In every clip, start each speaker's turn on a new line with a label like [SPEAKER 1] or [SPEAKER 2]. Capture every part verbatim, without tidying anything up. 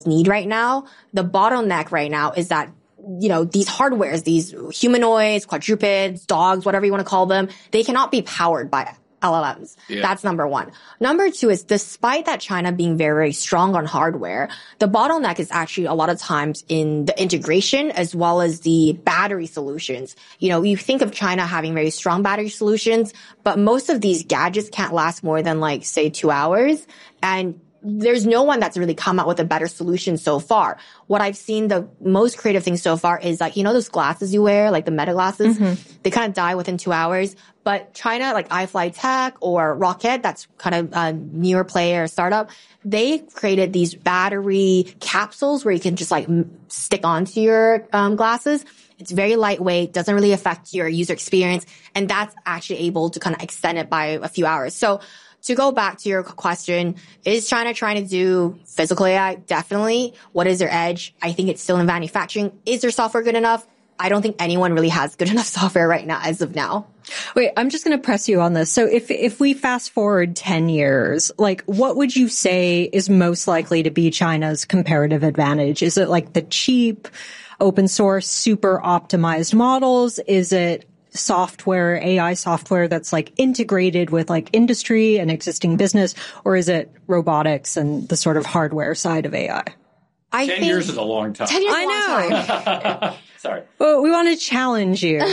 [SPEAKER 1] need right now. The bottleneck right now is that, you know, these hardwares, these humanoids, quadrupeds, dogs, whatever you want to call them, they cannot be powered by L L Ms. Yeah. That's number one. Number two is despite that China being very, very strong on hardware, the bottleneck is actually a lot of times in the integration as well as the battery solutions. You know, you think of China having very strong battery solutions, but most of these gadgets can't last more than like, say, two hours. And there's no one that's really come out with a better solution so far. What I've seen, the most creative thing so far is like, you know, those glasses you wear, like the Meta glasses, mm-hmm. they kind of die within two hours. But China, like iFlyTech or Rocket, that's kind of a newer player startup, they created these battery capsules where you can just like stick onto your um, glasses. It's very lightweight, doesn't really affect your user experience. And that's actually able to kind of extend it by a few hours. So to go back to your question, is China trying to do physical A I? Definitely. What is their edge? I think it's still in manufacturing. Is their software good enough? I don't think anyone really has good enough software right now as of now.
[SPEAKER 2] Wait, I'm just going to press you on this. So if if we fast forward ten years, like what would you say is most likely to be China's comparative advantage? Is it like the cheap, open source, super optimized models? Is it software, A I software that's like integrated with like industry and existing business? Or is it robotics and the sort of hardware side of A I?
[SPEAKER 1] I
[SPEAKER 3] Ten
[SPEAKER 1] think
[SPEAKER 3] years is a long time.
[SPEAKER 1] Ten years
[SPEAKER 2] I
[SPEAKER 1] is a long
[SPEAKER 2] know.
[SPEAKER 1] time.
[SPEAKER 3] Sorry.
[SPEAKER 2] Well, we want to challenge you.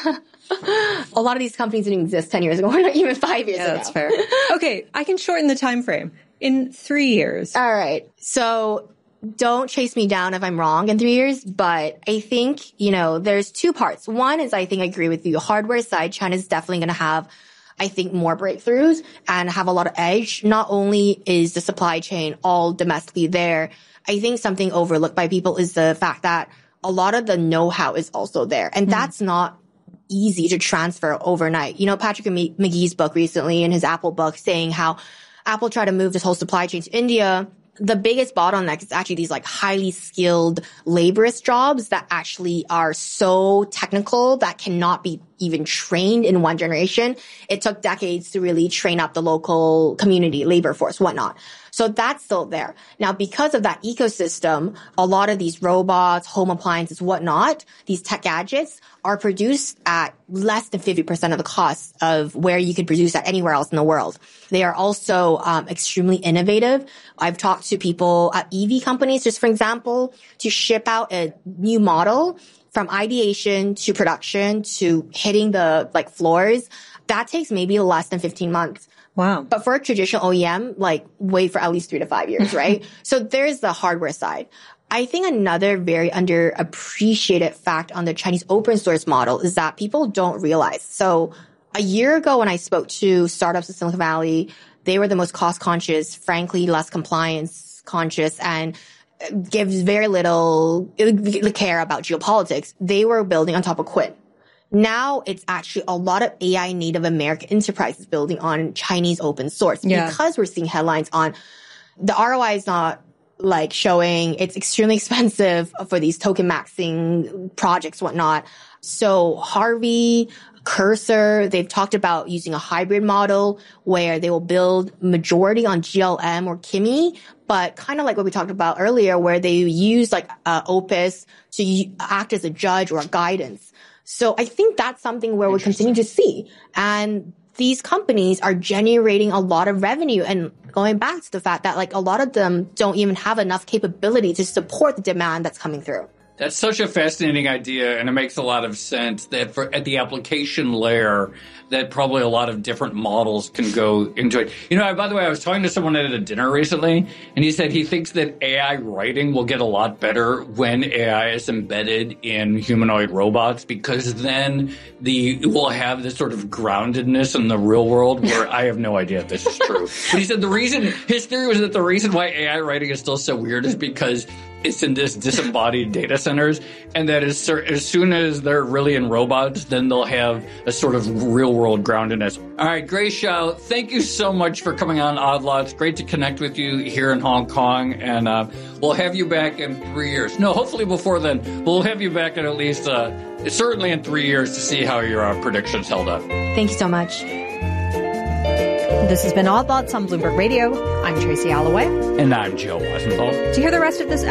[SPEAKER 1] A lot of these companies didn't exist ten years ago, or not even five years
[SPEAKER 2] yeah,
[SPEAKER 1] ago.
[SPEAKER 2] That's fair. Okay, I can shorten the time frame. In three years.
[SPEAKER 1] All right. So don't chase me down if I'm wrong in three years, but I think, you know, there's two parts. One is I think I agree with you. Hardware side, China's definitely going to have, I think, more breakthroughs and have a lot of edge. Not only is the supply chain all domestically there, I think something overlooked by people is the fact that a lot of the know-how is also there. And mm. that's not easy to transfer overnight. You know, Patrick McGee's book recently in his Apple book saying how Apple tried to move this whole supply chain to India. The biggest bottleneck is actually these like highly skilled laborist jobs that actually are so technical that cannot be even trained in one generation. It took decades to really train up the local community, labor force, whatnot. So that's still there. Now, because of that ecosystem, a lot of these robots, home appliances, whatnot, these tech gadgets are produced at less than fifty percent of the cost of where you could produce at anywhere else in the world. They are also um, extremely innovative. I've talked to people at E V companies, just for example, to ship out a new model from ideation to production to hitting the like floors. That takes maybe less than fifteen months.
[SPEAKER 2] Wow.
[SPEAKER 1] But for a traditional O E M, like wait for at least three to five years, right? So there's the hardware side. I think another very underappreciated fact on the Chinese open source model is that people don't realize. So a year ago when I spoke to startups in Silicon Valley, they were the most cost conscious, frankly, less compliance conscious, and gives very little care about geopolitics. They were building on top of Quinn. Now it's actually a lot of A I native American enterprises building on Chinese open source yeah. because we're seeing headlines on the R O I is not like showing it's extremely expensive for these token maxing projects, whatnot. So Harvey, Cursor, they've talked about using a hybrid model where they will build majority on G L M or Kimi, but kind of like what we talked about earlier, where they use like uh, Opus to act as a judge or a guidance. So I think that's something where we continue to see. And these companies are generating a lot of revenue. And going back to the fact that like a lot of them don't even have enough capability to support the demand that's coming through.
[SPEAKER 3] That's such a fascinating idea, and it makes a lot of sense that for at the application layer, that probably a lot of different models can go into it. You know, by the way, I was talking to someone at a dinner recently, and he said he thinks that A I writing will get a lot better when A I is embedded in humanoid robots, because then the we'll have this sort of groundedness in the real world where I have no idea if this is true. But he said the reason, his theory was that the reason why A I writing is still so weird is because it's in this disembodied data centers, and that as, as soon as they're really in robots, then they'll have a sort of real-world groundedness. All right, Grace Zhao, thank you so much for coming on Odd Lots. Great to connect with you here in Hong Kong, and uh, we'll have you back in three years. No, hopefully before then. We'll have you back in at least, uh, certainly in three years to see how your uh, predictions held up.
[SPEAKER 1] Thank you so much.
[SPEAKER 2] This has been Odd Lots on Bloomberg Radio. I'm Tracy Alloway.
[SPEAKER 3] And I'm Joe Weisenthal.
[SPEAKER 2] To hear the rest of this